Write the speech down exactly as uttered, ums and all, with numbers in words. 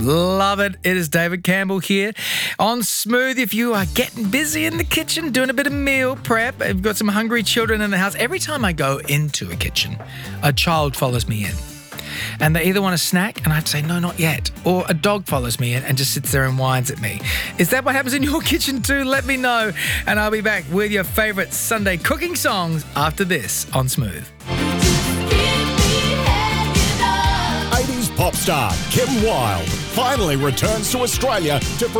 Love it. It is David Campbell here on Smooth. If you are getting busy in the kitchen, doing a bit of meal prep, I've got some hungry children in the house. Every time I go into a kitchen, a child follows me in. And they either want a snack, and I'd say, no, not yet. Or a dog follows me in and just sits there and whines at me. Is that what happens in your kitchen too? Let me know. And I'll be back with your favourite Sunday cooking songs after this on Smooth. eighties pop star Kim Wilde finally returns to Australia to